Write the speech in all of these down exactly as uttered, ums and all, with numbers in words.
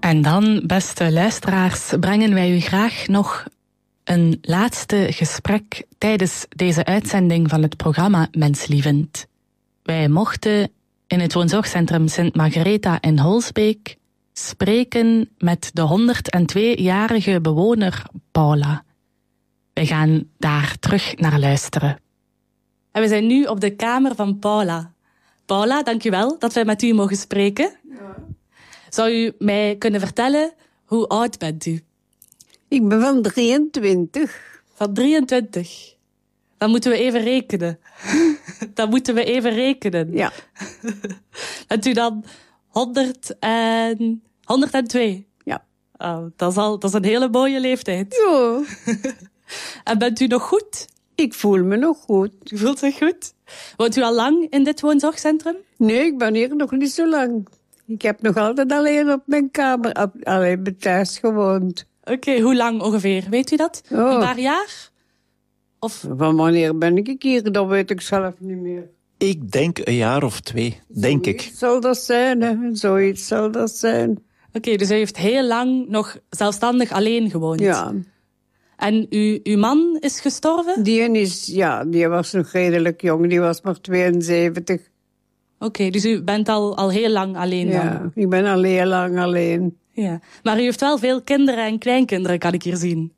En dan, beste luisteraars, brengen wij u graag nog een laatste gesprek tijdens deze uitzending van het programma Menslievend. Wij mochten in het woonzorgcentrum Sint Margaretha in Holsbeek spreken met de honderdtweejarige bewoner Paula. Wij gaan daar terug naar luisteren. En we zijn nu op de kamer van Paula. Paula, dankjewel dat wij met u mogen spreken. Ja. Zou u mij kunnen vertellen, hoe oud bent u? Ik ben van drieëntwintig. Van drieëntwintig. Dan moeten we even rekenen. Dan moeten we even rekenen. Ja. Bent u dan honderd en... honderdtwee? Ja. Oh, dat, is al, dat is een hele mooie leeftijd. Ja. En bent u nog goed? Ik voel me nog goed. U voelt zich goed? Woont u al lang in dit woonzorgcentrum? Nee, ik ben hier nog niet zo lang. Ik heb nog altijd alleen op mijn kamer, op, alleen bij thuis gewoond. Oké, okay, hoe lang ongeveer? Weet u dat? Oh. Een paar jaar? Of... Van wanneer ben ik hier? Dat weet ik zelf niet meer. Ik denk een jaar of twee, denk Zoiets ik. zal dat zijn, hè. Zoiets zal dat zijn. Oké, okay, dus u heeft heel lang nog zelfstandig alleen gewoond. Ja. En u, uw man is gestorven? Die is, ja, die was nog redelijk jong. Die was maar tweeënzeventig. Oké, okay, dus u bent al, al heel lang alleen dan? Ja, ik ben al heel lang alleen. Ja. Maar u heeft wel veel kinderen en kleinkinderen, kan ik hier zien.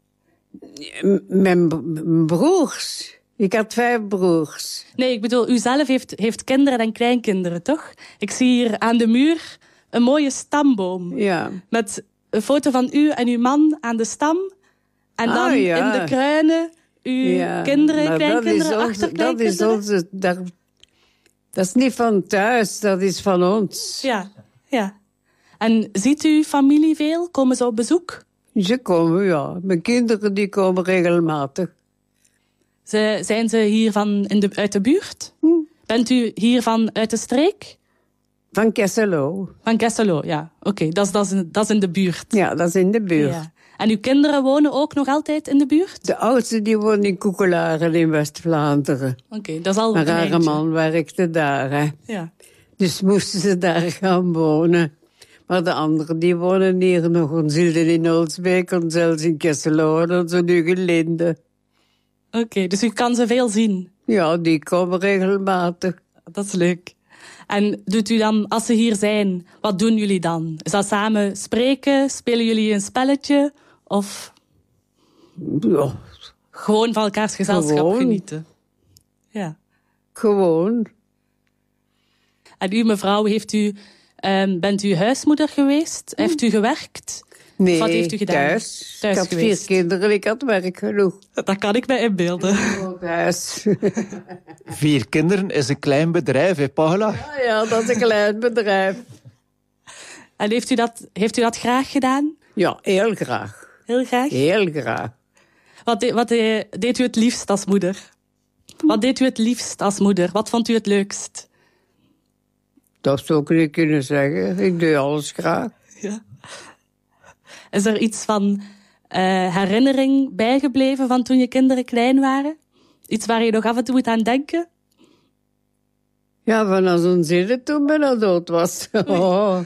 Mijn broers. Ik had vijf broers. Nee, ik bedoel, u zelf heeft, heeft kinderen en kleinkinderen, toch? Ik zie hier aan de muur een mooie stamboom. Ja. Met een foto van u en uw man aan de stam. En dan ah, ja. in de kruinen uw ja. kinderen, maar kleinkinderen, dat achterkleinkinderen. Dat is onze... Dat, dat is niet van thuis, dat is van ons. Ja, ja. En ziet u familie veel? Komen ze op bezoek? Ze komen, ja. Mijn kinderen die komen regelmatig. Ze, zijn ze hier van in de, uit de buurt? Hm. Bent u hiervan uit de streek? Van Kesselo. Van Kesselo, ja. Oké, okay, dat, dat, is, dat is in de buurt. Ja, dat is in de buurt. Ja. En uw kinderen wonen ook nog altijd in de buurt? De oudste die woont in Koekelaren in West-Vlaanderen. Oké, okay, dat is al een een rare man werkte daar, hè. Ja. Dus moesten ze daar gaan wonen. Maar de anderen die wonen hier nog. Ons hielden in Holsbeek, ons zelfs in Kesselo en ons in Ugelinde. Oké, okay, dus u kan ze veel zien? Ja, die komen regelmatig. Dat is leuk. En doet u dan, als ze hier zijn, wat doen jullie dan? Is dat samen spreken? Spelen jullie een spelletje? Of ja. gewoon van elkaars gezelschap gewoon. genieten? Ja. Gewoon. En u, mevrouw, heeft u, um, bent u huismoeder geweest? Hm. Heeft u gewerkt? Nee, wat heeft u gedaan? thuis. thuis ik had geweest. vier kinderen, ik had werk genoeg. Dat kan ik mij inbeelden. Oh, thuis. Vier kinderen is een klein bedrijf, hè, Paula? Ja, ja, dat is een klein bedrijf. En heeft u dat, heeft u dat graag gedaan? Ja, heel graag. Heel graag? Heel graag. Wat, de, wat de, deed u het liefst als moeder? Wat deed u het liefst als moeder? Wat vond u het leukst? Dat zou ik niet kunnen zeggen. Ik doe alles graag. Ja. Is er iets van uh, herinnering bijgebleven van toen je kinderen klein waren? Iets waar je nog af en toe moet aan denken? Ja, van als een zin toen bijna dood was. Oh.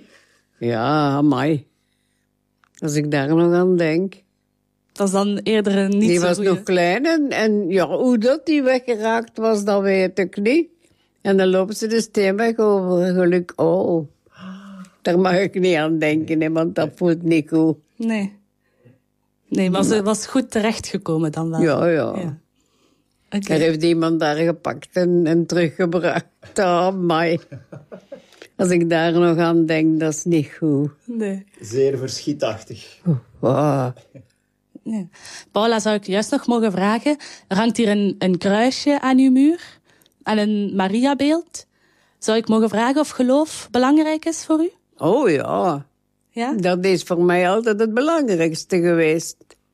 Ja, amai. Als ik daar nog aan denk. Dat is dan eerder een niet die zo was goeie... nog klein en, en ja, hoe dat die weggeraakt was, dat weet ik niet. En dan lopen ze de steenweg over. Geluk, oh. Daar mag ik niet aan denken, hè, want dat voelt niet goed. Nee. Nee, maar ze was goed terechtgekomen dan wel. Ja, ja. ja. Okay. Er heeft iemand daar gepakt en, en teruggebracht. Oh, my. Als ik daar nog aan denk, dat is niet goed. Nee. Zeer verschietachtig. Oh. Ja. Paula, zou ik juist nog mogen vragen? Er hangt hier een, een kruisje aan uw muur. En een Mariabeeld. Zou ik mogen vragen of geloof belangrijk is voor u? Oh ja. Ja? Dat is voor mij altijd het belangrijkste geweest.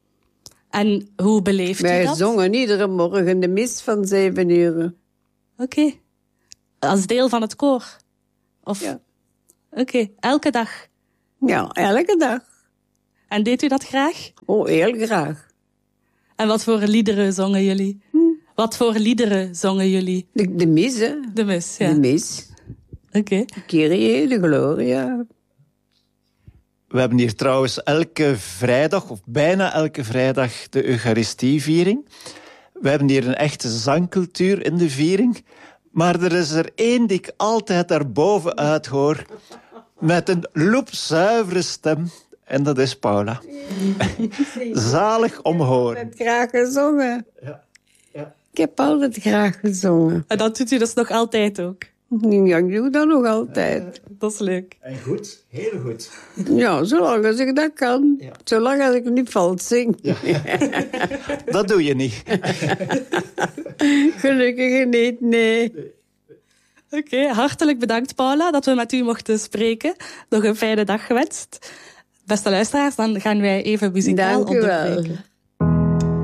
En hoe beleeft Wij u dat? Wij zongen iedere morgen de mis van zeven uur. Oké. Okay. Als deel van het koor? Of... Ja. Oké, okay. Elke dag? Ja, elke dag. En deed u dat graag? Oh, heel graag. En wat voor liederen zongen jullie? Hm. Wat voor liederen zongen jullie? De, de mis, hè? De mis, ja. De mis. Oké. Okay. Kyrie, de Gloria. We hebben hier trouwens elke vrijdag, of bijna elke vrijdag, de Eucharistieviering. We hebben hier een echte zangcultuur in de viering. Maar er is er één die ik altijd daarboven uit hoor, met een loepzuivere stem. En dat is Paula. Zalig om horen. Ik heb graag gezongen. Ja. Ja. Ik heb altijd graag gezongen. En dat doet u dus nog altijd ook? Ja, ik doe dat nog altijd. Dat is leuk. En goed, heel goed. Ja, zolang als ik dat kan. Ja. Zolang als ik niet vals zing. Ja. Dat doe je niet. Gelukkig niet, nee. Oké, okay, hartelijk bedankt Paula dat we met u mochten spreken. Nog een fijne dag gewenst. Beste luisteraars, dan gaan wij even muzikaal Dank u wel. onderbreken.